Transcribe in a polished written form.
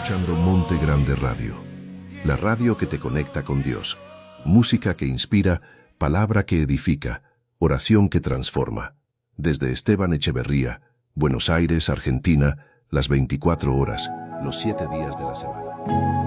escuchando Monte Grande Radio, la radio que te conecta con Dios. Música que inspira, palabra que edifica, oración que transforma. Desde Esteban Echeverría, Buenos Aires, Argentina, las 24 horas, los 7 días de la semana.